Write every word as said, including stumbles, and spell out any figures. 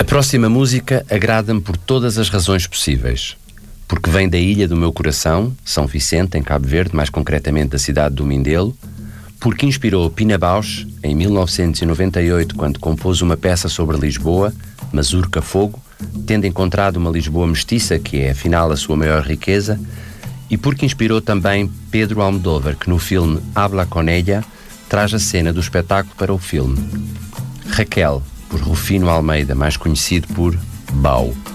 próxima música agrada-me por todas as razões possíveis. Porque vem da ilha do meu coração, São Vicente, em Cabo Verde, mais concretamente da cidade do Mindelo. Porque inspirou Pina Bausch, em mil novecentos e noventa e oito, quando compôs uma peça sobre Lisboa, Mazurca Fogo, tendo encontrado uma Lisboa mestiça, que é, afinal, a sua maior riqueza. E porque inspirou também Pedro Almodóvar, que no filme Habla con ella traz a cena do espetáculo para o filme. Raquel, por Rufino Almeida, mais conhecido por Bau.